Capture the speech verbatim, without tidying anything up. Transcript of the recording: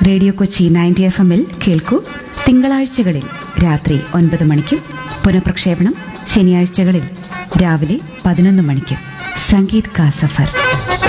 Radio Kochi ninety F എമ്മിൽ കേൾക്കൂ. തിങ്കളാഴ്ചകളിൽ രാത്രി ഒൻപത് മണിക്കും പുനഃപ്രക്ഷേപണം ശനിയാഴ്ചകളിൽ രാവിലെ പതിനൊന്ന് മണിക്കും. സംഗീത് കാ സഫർ.